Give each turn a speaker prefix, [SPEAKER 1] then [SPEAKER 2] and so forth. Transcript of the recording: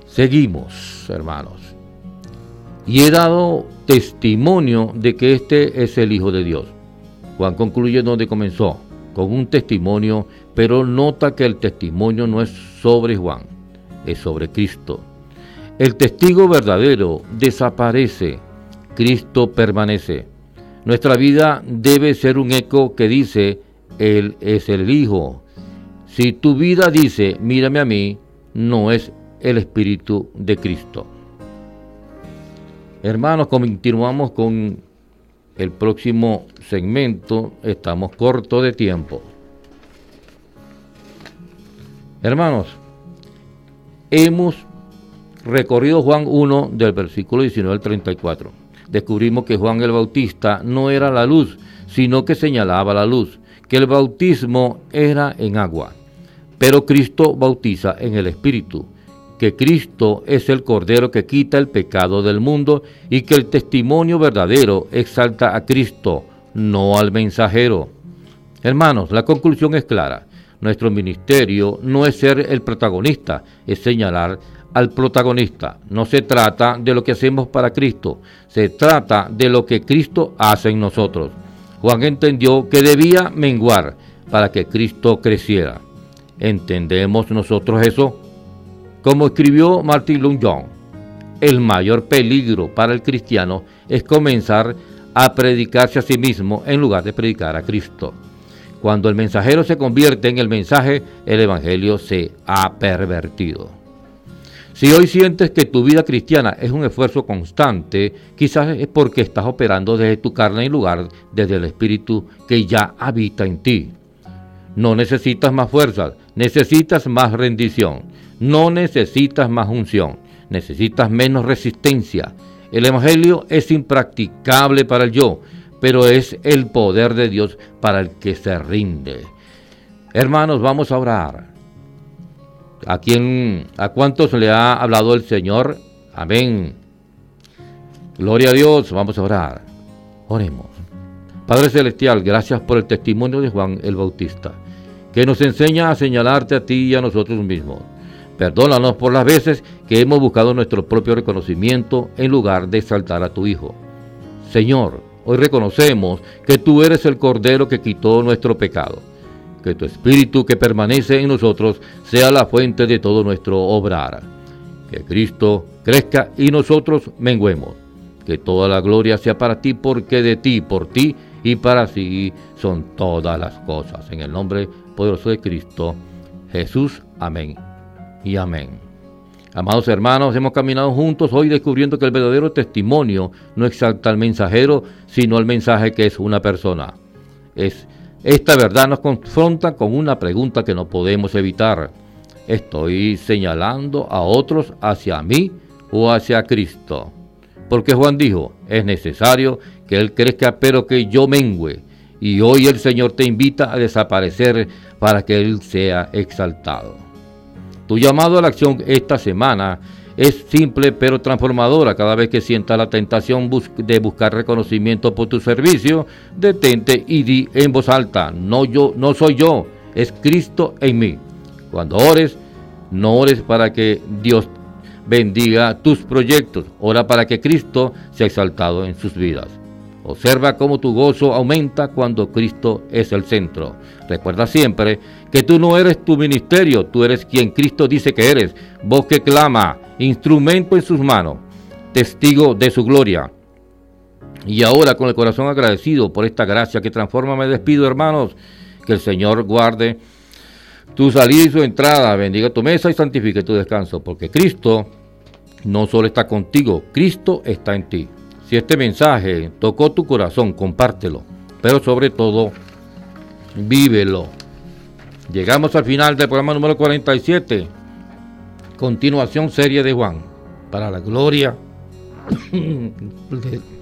[SPEAKER 1] Seguimos, hermanos. Y he dado testimonio de que este es el Hijo de Dios. Juan concluye donde comenzó, con un testimonio, pero nota que el testimonio no es sobre Juan, es sobre Cristo. El testigo verdadero desaparece, Cristo permanece. Nuestra vida debe ser un eco que dice, Él es el Hijo. Si tu vida dice, mírame a mí, no es el Espíritu de Cristo. Hermanos, continuamos con el próximo segmento. Estamos cortos de tiempo. Hermanos, hemos recorrido Juan 1 del versículo 19 al 34. Descubrimos que Juan el Bautista no era la luz, sino que señalaba la luz, que el bautismo era en agua, pero Cristo bautiza en el Espíritu, que Cristo es el Cordero que quita el pecado del mundo y que el testimonio verdadero exalta a Cristo, no al mensajero. Hermanos, la conclusión es clara. Nuestro ministerio no es ser el protagonista, es señalar al protagonista. No se trata de lo que hacemos para Cristo, se trata de lo que Cristo hace en nosotros. Juan entendió que debía menguar para que Cristo creciera. ¿Entendemos nosotros eso? Como escribió Martin Lloyd-Jones, el mayor peligro para el cristiano es comenzar a predicarse a sí mismo en lugar de predicar a Cristo. Cuando el mensajero se convierte en el mensaje, el evangelio se ha pervertido. Si hoy sientes que tu vida cristiana es un esfuerzo constante, quizás es porque estás operando desde tu carne en lugar desde el Espíritu que ya habita en ti. No necesitas más fuerzas, necesitas más rendición. No necesitas más unción, necesitas menos resistencia. El evangelio es impracticable para el yo, pero es el poder de Dios para el que se rinde. Hermanos, vamos a orar. ¿A cuántos le ha hablado el Señor? Amén. Gloria a Dios, vamos a orar. Oremos. Padre Celestial, gracias por el testimonio de Juan el Bautista, que nos enseña a señalarte a ti y a nosotros mismos. Perdónanos por las veces que hemos buscado nuestro propio reconocimiento en lugar de exaltar a tu Hijo. Señor, hoy reconocemos que tú eres el Cordero que quitó nuestro pecado. Que tu Espíritu que permanece en nosotros sea la fuente de todo nuestro obrar. Que Cristo crezca y nosotros menguemos. Que toda la gloria sea para ti, porque de ti, por ti y para sí son todas las cosas. En el nombre poderoso de Cristo Jesús. Amén y amén. Amados hermanos, hemos caminado juntos hoy descubriendo que el verdadero testimonio no exalta al mensajero, sino al mensaje que es una persona. Esta verdad nos confronta con una pregunta que no podemos evitar. ¿Estoy señalando a otros hacia mí o hacia Cristo? Porque Juan dijo, es necesario que Él crezca, pero que yo mengüe. Y hoy el Señor te invita a desaparecer para que Él sea exaltado. Tu llamado a la acción esta semana es simple pero transformadora. Cada vez que sientas la tentación de buscar reconocimiento por tu servicio, detente y di en voz alta, no soy yo, es Cristo en mí. Cuando ores, no ores para que Dios bendiga tus proyectos, ora para que Cristo sea exaltado en sus vidas. Observa cómo tu gozo aumenta cuando Cristo es el centro. Recuerda siempre que tú no eres tu ministerio, tú eres quien Cristo dice que eres. Voz que clama, instrumento en sus manos, testigo de su gloria. Y ahora, con el corazón agradecido por esta gracia que transforma, me despido, hermanos. Que el Señor guarde tu salida y su entrada, bendiga tu mesa y santifique tu descanso, porque Cristo no solo está contigo, Cristo está en ti. Si este mensaje tocó tu corazón, compártelo, pero sobre todo, vívelo. Llegamos al final del programa número 47, continuación serie de Juan, para la gloria de